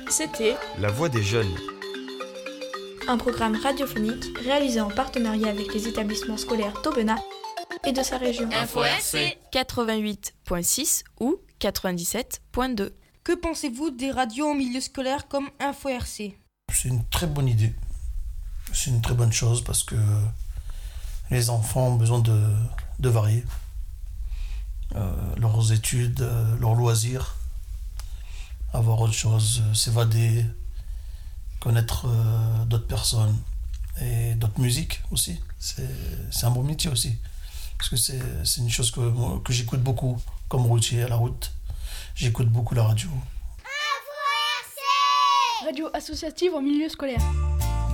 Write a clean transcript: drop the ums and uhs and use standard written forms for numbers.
C'était La Voix des Jeunes, un programme radiophonique réalisé en partenariat avec les établissements scolaires d'Aubenas et de sa région. Info RC 88.6 ou 97.2. Que pensez-vous des radios en milieu scolaire comme Info RC ? C'est une très bonne idée. C'est une très bonne chose parce que les enfants ont besoin de varier leurs études, leurs loisirs, avoir autre chose, s'évader, connaître d'autres personnes et d'autres musiques aussi. C'est un bon métier aussi. Parce que c'est une chose que j'écoute beaucoup comme routier à la route. J'écoute beaucoup la radio. Radio associative en milieu scolaire.